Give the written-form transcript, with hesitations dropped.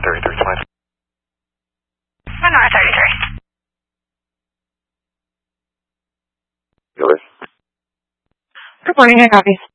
33, flight. Lenora 33. Good Good morning, I copy.